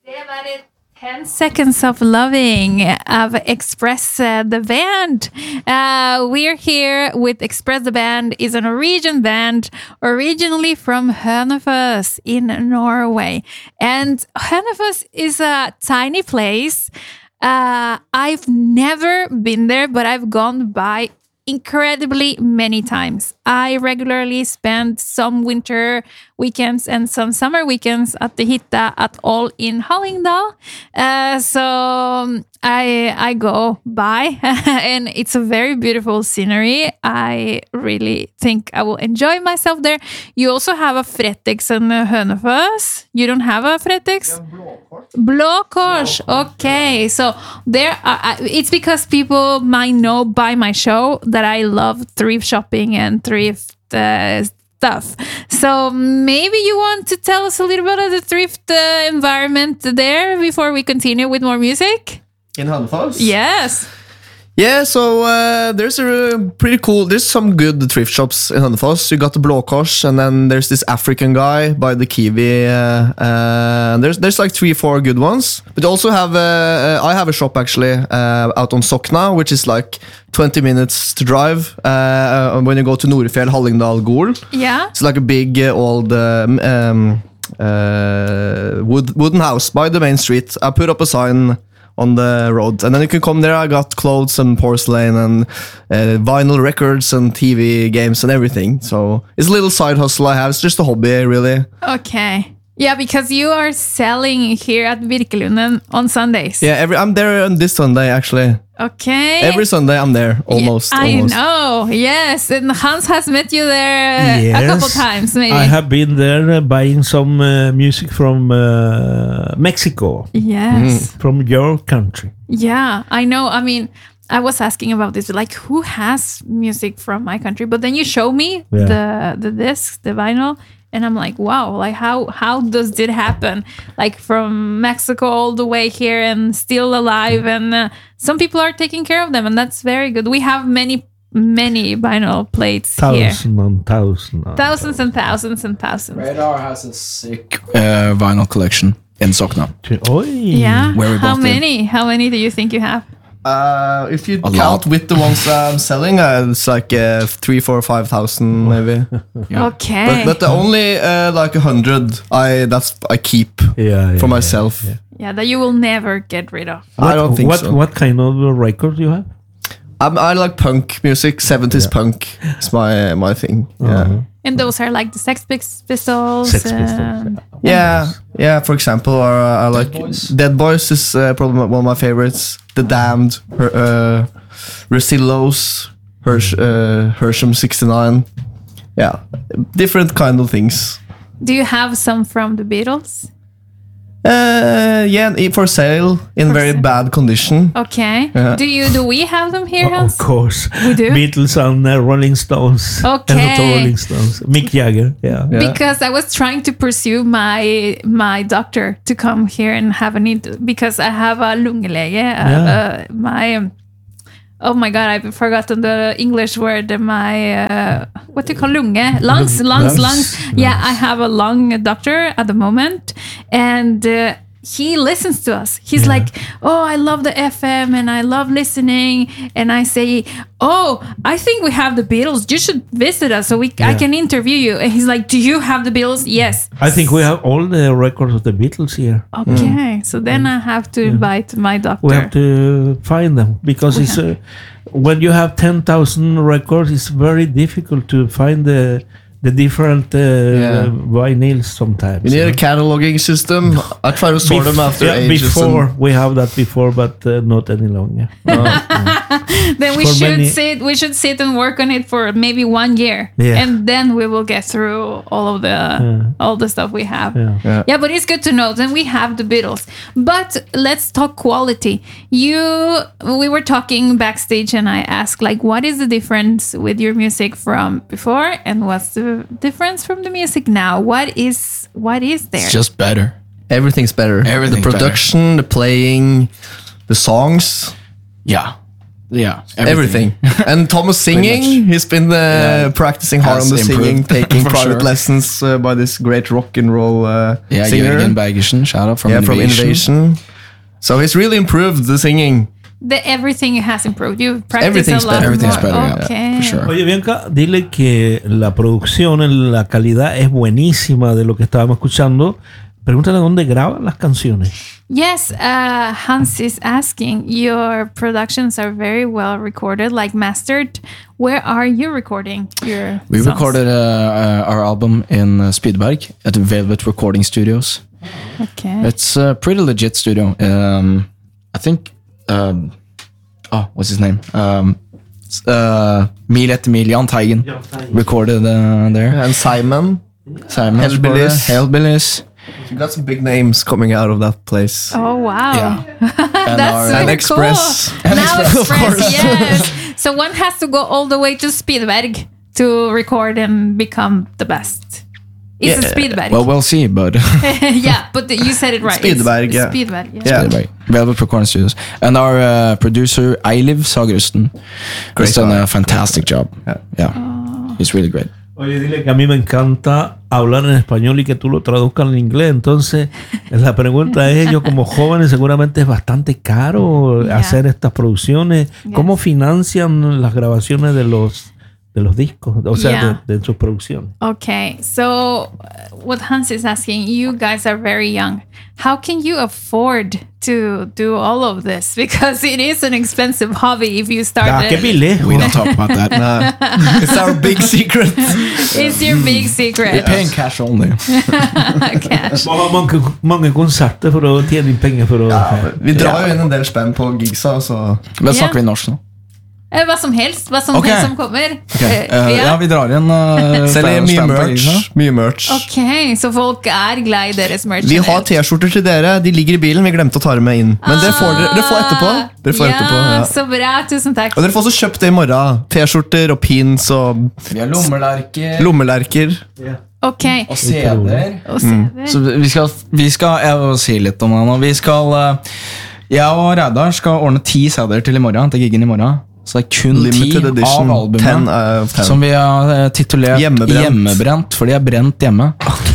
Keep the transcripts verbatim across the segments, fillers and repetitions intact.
Det var det ten Seconds of Loving of Express uh, the Band. Uh, we're here with Express the Band. Is a Norwegian band originally from Hønefoss in Norway. And Hønefoss is a tiny place. Uh, I've never been there, but I've gone by incredibly many times. I regularly spend some winter weekends and some summer weekends at the hytta at all in Hallingdal. Uh, so um, I I go by and it's a very beautiful scenery. I really think I will enjoy myself there. You also have a Fretex and a Hønefoss. You don't have a Fretex? Blå Kors. Okay, so there are, it's because people might know by my show that I love thrift shopping and thrift uh, stuff. So maybe you want to tell us a little bit of the thrift uh, environment there before we continue with more music? In Hønefoss? Yes. Yeah, so uh, there's a pretty cool, there's some good thrift shops in Hønefoss. You got the Blå Kors, and then there's this African guy by the Kiwi. Uh, uh, there's there's like three, four good ones. But also have, uh, I have a shop actually uh, out on Sokna, which is like twenty minutes to drive uh, when you go to Norefjell, Hallingdal, Gol. Yeah. It's like a big uh, old um, um, uh, wood, wooden house by the main street. I put up a sign on the road, and then you can come there. I got clothes and porcelain and uh, vinyl records and T V games and everything. So it's a little side hustle I have. It's just a hobby, really. Okay. Yeah, because you are selling here at Birkelunden on Sundays. Yeah, every I'm there on this Sunday actually. Okay. Every Sunday I'm there, almost. Yeah, I almost. know, yes. And Hans has met you there Yes. a couple times, maybe. I have been there uh, buying some uh, music from uh, Mexico, Yes. from your country. Yeah, I know. I mean, I was asking about this, like, who has music from my country? But then you show me Yeah. the the disc, the vinyl, and I'm like, wow, like how how does it happen? Like from Mexico all the way here and still alive, and uh, some people are taking care of them, and that's very good. We have many many vinyl plates here, Thousand and thousand. and thousands and thousands and thousands. Radar has a sick uh, vinyl collection in Sokna. thousand. Oi. Yeah, Where we how bought them. many? How many do you think you have? Uh, if you A count lot. with the ones I'm selling, uh, it's like uh, three, four, five thousand maybe. Yeah. Okay. But but the only uh, like a hundred I that's I keep Yeah, yeah, for yeah, myself. yeah. Yeah, that you will never get rid of. I don't think what, so. What kind of uh, record you have? I'm, I like punk music. seventies punk is my my thing. Yeah, Uh-huh. And those are like the Sex Pis- Pistols. Sex Pistols, and- yeah, yeah. For example, or uh, I like Boys. Dead Boys is uh, probably one of my favorites. The Damned, her, uh, Resillos, Hersh, uh, Hersham sixty-nine. Yeah, different kind of things. Do you have some from the Beatles? Uh, yeah, i- for sale in For very sale. bad condition. Okay. Yeah. Do you? Do we have them here, Of Hans? course. We do? Beatles and uh, Rolling Stones. Okay. And not the Rolling Stones. Mick Jagger. Yeah. Yeah. Because I was trying to pursue my my doctor to come here and have an interview because I have a lungelege. Uh, Yeah. uh, my um, oh my god, I've forgotten the English word. My uh, what do you call lunge? Lungs, lungs, Lungs. lungs. Yeah, I have a lung doctor at the moment, and. Uh, he listens to us. He's Yeah. like, oh, I love the F M and I love listening. And I say, oh, I think we have the Beatles. You should visit us so we I Yeah. can interview you. And he's like, do you have the Beatles? Yes. I think we have all the records of the Beatles here. Okay, so then I have to invite my doctor. We have to find them because We it's uh, when you have ten thousand records, it's very difficult to find the the different uh, Yeah. vinyls sometimes. We need you a know. cataloging system. I try to sort Bef- them after yeah, ages. Before and- we have that before, but uh, not any longer. Then we for should many- sit. We should sit and work on it for maybe one year, Yeah. and then we will get through all of the all the stuff we have. Yeah. Yeah. Yeah, but it's good to know. Then we have the Beatles. But let's talk quality. You, we were talking backstage, and I asked, like, what is the difference with your music from before, and what's the difference from the music now? What is what is there? It's just better. Everything's better. Everything's the production, the playing, the songs. Yeah. Yeah, Everything. And Thomas singing, he's been uh, Yeah. practicing hard Has on the improved, singing, taking for private sure. lessons uh, by this great rock and roll uh, Yeah, singer. Jørgen Bergersen, shout out from yeah, from Innovation. Innovation. So he's really improved the singing. The everything has improved. You've practiced Everything's a lot better. Everything's more. better, yeah, Okay. for sure. Oye, Bianca, dile que la producción, la calidad es buenísima de lo que estábamos escuchando. Pregúntale dónde graban las canciones. Yes, uh, Hans is asking, your productions are very well recorded, like mastered. Where are you recording your We songs? recorded uh, uh, our album in uh, Spydberg at Velvet Recording Studios. Okay. It's a pretty legit studio. Um, I think, um, oh, what's his name? Um, s- uh, Mil etter Mil, Jan Teigen recorded uh, there. And Simon. Simon Hellbillies. Hellbillies. You got some big names coming out of that place. Oh, wow. Yeah. And That's our- super And Express. cool. And Now Express, of Express, course. yes. So one has to go all the way to Spydberg to record and become the best. It's a Yeah. Spydberg. Well, we'll see, but yeah, but you said it right. It's Spydberg, yeah. Spydberg, yeah. Yeah. Spydberg. Velvet Recording Studios. And our uh, producer, Eiliv Sagerusten, Great has done guy. a fantastic job. Yeah. Yeah. He's really great. Oye, dile que a mí me encanta hablar en español y que tú lo traduzcas en inglés. Entonces, la pregunta es, ellos como jóvenes seguramente es bastante caro Yeah. hacer estas producciones. Yes. ¿Cómo financian las grabaciones de los, de los discos? O sea, Yeah. de, de sus producciones. Okay, so uh, what Hans is asking, you guys are very young. How can you afford to do all of this? Because it is an expensive hobby if you start Ah, qué it. pilé. We don't talk about that. Uh, it's our big secret. It's your big We're secret. paying cash only. Cash. Hvor mange, mange konserter for å tjene penger for å Vi drar jo inn en del spenn på gigsa, så Men snakker vi norsk nå? Eh, Hva som helst. Hva som Ok. helst som kommer. Ok, Eh, eh, ja, vi drar igjen uh, selger mye merch. Mye merch. Ok, så folk er glad i deres merch. Vi har T-skjorter til dere. De ligger i bilen. Vi glemte å ta dem med inn. Men det får dere, dere får etterpå. Dere får ja, etterpå ja. så bra. Tusen takk. Og dere får også kjøpt det i morgen. T-skjorter og pins og Vi har lommelerker lommelerker. Ok. og C D-er. Og se der. Så vi skal, vi skal Jeg vil si litt om det nå. Vi skal uh, Jeg og Reidar skal ordne ti C D-er til i morgen. Til giggen i morgen. Så det er kun ti Limited av edition. ten albumet out of ten. som vi har uh, titulert Hjemmebrent. Hjemmebrent, for de er brent hjemme.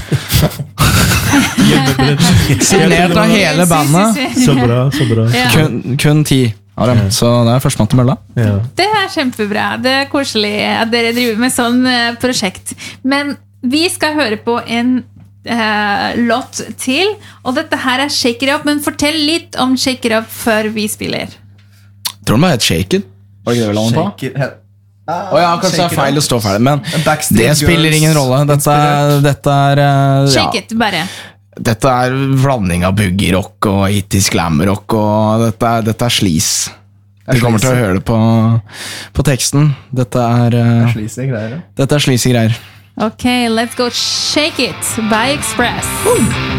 Signert av hele bandet. Si, si, si. Så bra, så bra. Ja. Kun, kun ti av dem. Så det er førstemann til mølla. Ja. Det er kjempebra. Det er koselig at dere driver med sånn eh, prosjekt. Men vi skal høre på en eh, låt til, og dette her er Shake It Up. Men fortell litt om Shake It Up før vi spiller. Tror du det het Shake It? Var det ikke det vi la den på? Shake it head. Ah, Å ja, kanskje det shake er feil it å stå ferdig, men Backstreet det spiller Girls ingen rolle. Dette er, dette er uh, Shake ja, it, bare. Dette er blanding av boogie-rock og hittis glam-rock, og dette er, dette er sleaze. Du kommer til å høre det på, på teksten. Dette er, uh, Sleazy greier. dette er sleazy greier. Ok, let's go Shake It by Express.